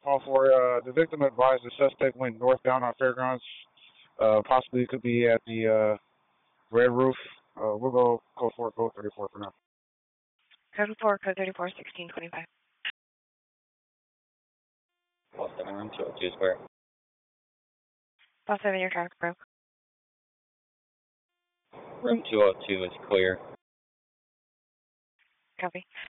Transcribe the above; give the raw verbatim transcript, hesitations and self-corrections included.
Call for uh, the victim advised the suspect went northbound on Fairgrounds. Uh, possibly could be at the uh, Red Roof. Uh, we'll go code four, code thirty-four for now. Code four, code thirty-four, sixteen twenty-five. Call seven, room two oh two square. Call seven, your traffic broke. Room two oh two is clear. Copy.